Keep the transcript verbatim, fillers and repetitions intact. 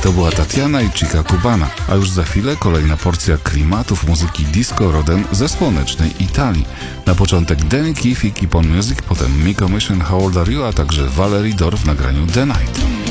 To była Tatiana i Chica Cubana, a już za chwilę kolejna porcja klimatów muzyki disco rodem ze słonecznej Italii. Na początek Danny Keith i Keep On Music, potem Miko Mission, How Old Are You, a także Valerie Dorr w nagraniu The Night.